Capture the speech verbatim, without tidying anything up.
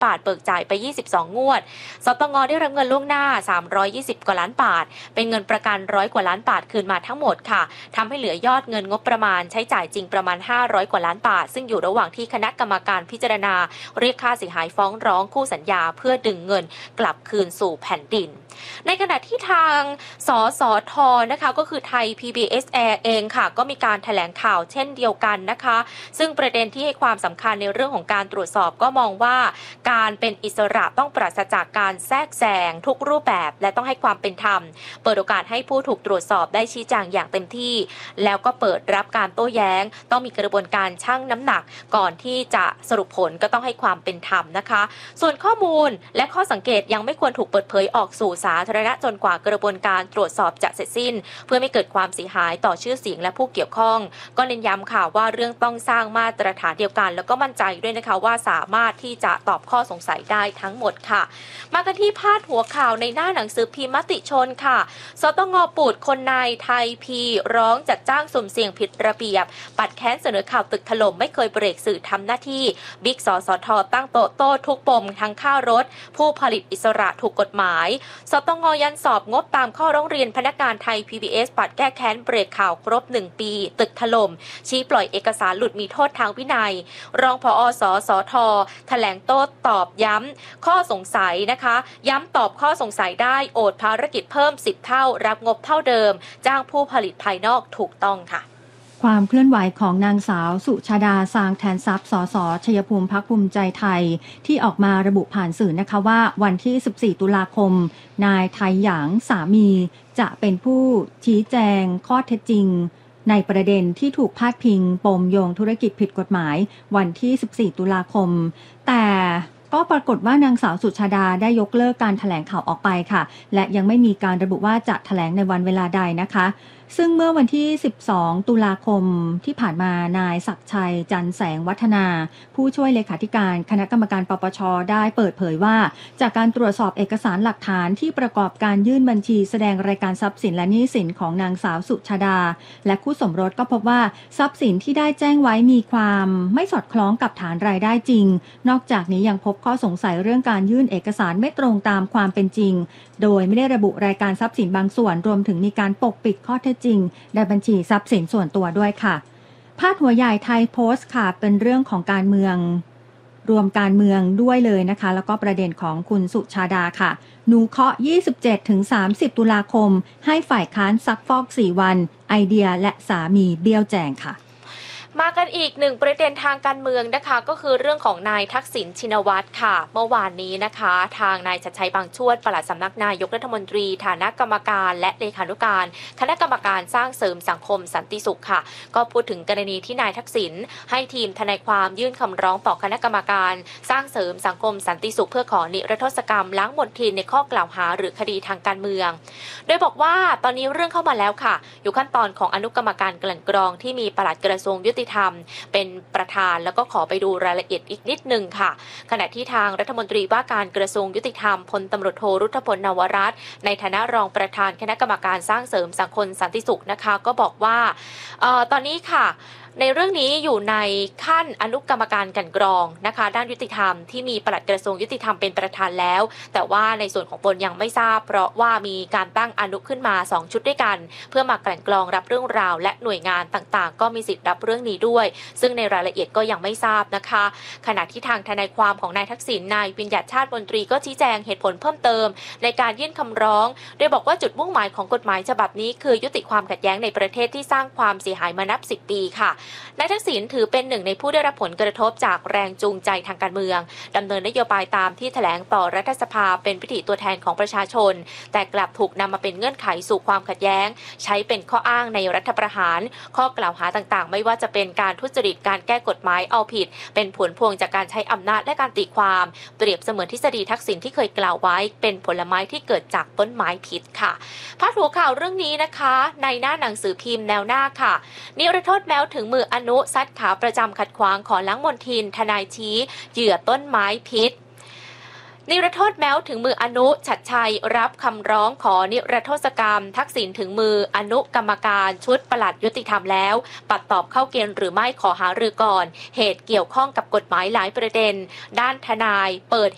บาทเบิกจ่ายไปยี่สิบสองงวดสตง.ได้รับเงินล่วงหน้าสามร้อยยี่สิบกว่าล้านบาทเป็นเงินประกันร้อยกว่าล้านบาทคืนมาทั้งหมดค่ะทำให้เหลือยอดเงินงบประมาณใช้จ่ายจริงประมาณห้าร้อยกว่าล้านบาทซึ่งอยู่ระหว่างที่คณะกรรมการพิจารณาเรียกค่าเสียหายฟ้องร้องคู่สัญญาเพื่อดึงเงินกลับคืนสู่แผ่นดินในขณะที่ทางสสทนะคะก็คือไทย พี บี เอส Air เองค่ะก็มีการแถลงข่าวเช่นเดียวกันนะคะซึ่งประเด็นที่ให้ความสำคัญในเรื่องของการตรวจสอบก็มองว่าการเป็นอิสระต้องปราศจากการแทรกแซงทุกรูปแบบและต้องให้ความเป็นธรรมเปิดโอกาสให้ผู้ถูกตรวจสอบได้ชี้แจงอย่างเต็มที่แล้วก็เปิดรับการโต้แย้งต้องมีกระบวนการชั่งน้ำหนักก่อนที่จะสรุปผลก็ต้องให้ความเป็นธรรมนะคะส่วนข้อมูลและข้อสังเกตยังไม่ควรถูกเปิดเผยออกสู่สาธารณะจนกว่ากระบวนการตรวจสอบจะเสร็จสิ้นเพื่อไม่เกิดความเสียหายต่อชื่อเสียงและผู้เกี่ยวข้องก็เน้นย้ำค่ะว่าเรื่องต้องสร้างมาตรฐานเดียวกันแล้วก็มั่นใจด้วยนะคะว่าสามารถที่จะตอบข้อสงสัยได้ทั้งหมดค่ะมากันที่พาดหัวข่าวในหน้าหนังสือพิมพ์มติชนค่ะสตง.ปูดคนนายไทยพีร้องจัดจ้างสุ่มเสี่ยงผิดระเบียบปัดแค้นเสนอข่าวตึกถล่มไม่เคยเบรกสื่อทำหน้าที่บิ๊กสสทตั้งโต๊ะโต้ทุกปมทั้งค่ารถผู้ผลิตอิสระถูกกฎหมายสตง.ยันสอบงบตามข้อร้องเรียนพนักงานไทย พี บี เอส ปัดแก้แค้นเบรกข่าวครบหนึ่งปีตึกถล่มชี้ปล่อยเอกสารหลุดมีโทษทางวินัยรองผอ.สสท.แถลงโต้ตอบย้ำข้อสงสัยนะคะย้ำตอบข้อสงสัยได้โอดภารกิจเพิ่มสิบเท่ารับงบเท่าเดิมจ้างผู้ผลิตภายนอกถูกต้องค่ะความเคลื่อนไหวของนางสาวสุชาดาซางแทนทรัพย์สสชัยภูมิพรรคภูมิใจไทยที่ออกมาระบุผ่านสื่อนะคะว่าวันที่สิบสี่ตุลาคมนายไทหยางสามีจะเป็นผู้ชี้แจงข้อเท็จจริงในประเด็นที่ถูกพาดพิงปมโยงธุรกิจผิดกฎหมายวันที่สิบสี่ตุลาคมแต่ก็ปรากฏว่านางสาวสุชาดาได้ยกเลิกการแถลงข่าวออกไปค่ะและยังไม่มีการระบุว่าจะแถลงในวันเวลาใดนะคะซึ่งเมื่อวันที่สิบสองตุลาคมที่ผ่านมานายศักดิ์ชัยจันแสงวัฒนาผู้ช่วยเลขาธิการคณะกรรมการปปช.ได้เปิดเผยว่าจากการตรวจสอบเอกสารหลักฐานที่ประกอบการยื่นบัญชีแสดงรายการทรัพย์สินและหนี้สินของนางสาวสุชาดาและคู่สมรสก็พบว่าทรัพย์สินที่ได้แจ้งไว้มีความไม่สอดคล้องกับฐานรายได้จริงนอกจากนี้ยังพบข้อสงสัยเรื่องการยื่นเอกสารไม่ตรงตามความเป็นจริงโดยไม่ได้ระบุรายการทรัพย์สินบางส่วนรวมถึงมีการปกปิดข้อเท็จจริงในบัญชีทรัพย์สินส่วนตัวด้วยค่ะพาดหัวใหญ่ไทยโพสต์ค่ะเป็นเรื่องของการเมืองรวมการเมืองด้วยเลยนะคะแล้วก็ประเด็นของคุณสุชาดาค่ะหนูเคาะ ยี่สิบเจ็ดถึงสามสิบ ตุลาคมให้ฝ่ายค้านซักฟอกสี่วันไอเดียและสามีเบี้ยวแจงค่ะมากันอีกหนึ่งประเด็นทางการเมืองนะคะก็คือเรื่องของนายทักษิณชินวัตรค่ะเมื่อวานนี้นะคะทางนายชัดชัยบางชวดปลัดสำนักนายกรัฐมนตรีฐานะกรรมการและเลขานุการคณะกรรมการสร้างเสริมสังคมสันติสุขค่ะก็พูดถึงกรณีที่นายทักษิณให้ทีมทนายความยื่นคำร้องต่อคณะกรรมการสร้างเสริมสังคมสันติสุขเพื่อขอนิรโทษกรรมล้างมลทินในข้อกล่าวหาหรือคดีทางการเมืองโดยบอกว่าตอนนี้เรื่องเข้ามาแล้วค่ะอยู่ขั้นตอนของอนุกรรมการกลั่นกรองที่มีปลัดกระทรวงยุติธรรมเป็นประธานแล้วก็ขอไปดูรายละเอียดอีกนิดนึงค่ะขณะที่ทางรัฐมนตรีว่าการกระทรวงยุติธรรมพลตำรวจโทรุทธพลนวรัตน์ในฐานะรองประธานคณะกรรมการสร้างเสริมสังคมสันติสุขนะคะก็บอกว่าเอ่อตอนนี้ค่ะในเรื่องนี้อยู่ในขั้นอนุกรรมการกลั่นกรองนะคะด้านยุติธรรมที่มีปลัดกระทรวงยุติธรรมเป็นประธานแล้วแต่ว่าในส่วนของตนยังไม่ทราบเพราะว่ามีการตั้งอนุขึ้นมาสองชุดด้วยกันเพื่อมากลั่นกรองรับเรื่องราวและหน่วยงานต่างๆก็มีสิทธิ์รับเรื่องนี้ด้วยซึ่งในรายละเอียดก็ยังไม่ทราบนะคะขณะที่ทางทนายความของนายทักษิณนายวิญญัติชาติมนตรีก็ชี้แจงเหตุผลเพิ่มเติมในการยื่นคำร้องโดยบอกว่าจุดมุ่งหมายของกฎหมายฉบับนี้คือยุติความขัดแย้งในประเทศที่สร้างความเสียหายมานับสิบปีค่ะนายทักษิณถือเป็นหนึ่งในผู้ได้รับผลกระทบจากแรงจูงใจทางการเมืองดำเนินนโยบายตามที่แถลงต่อรัฐสภาเป็นวิถีตัวแทนของประชาชนแต่กลับถูกนำมาเป็นเงื่อนไขสู่ความขัดแย้งใช้เป็นข้ออ้างในรัฐประหารข้อกล่าวหาต่างๆไม่ว่าจะเป็นการทุจริตการแก้กฎหมายเอาผิดเป็นผลพวงจากการใช้อำนาจและการตีความเปรียบเสมือนทฤษฎีทักษิณที่เคยกล่าวไว้เป็นผลไม้ที่เกิดจากต้นไม้ผิดค่ะพาดหัวข่าวเรื่องนี้นะคะในหน้าหนังสือพิมพ์แนวหน้าค่ะนิรโทษแมวถึงมืออนุซัดขาประจำขัดขวางขอล้างมลทินทนายชี้เหยื่อต้นไม้พิษนิรโทษแม้วถึงมืออนุชัดชัยรับคำร้องขอนิรโทษกรรมทักษิณถึงมืออนุกรรมการชุดปลัดยุติธรรมแล้วปัดตอบเข้าเกณฑ์หรือไม่ขอหารือก่อนเหตุเกี่ยวข้องกับกฎหมายหลายประเด็นด้านทนายเปิด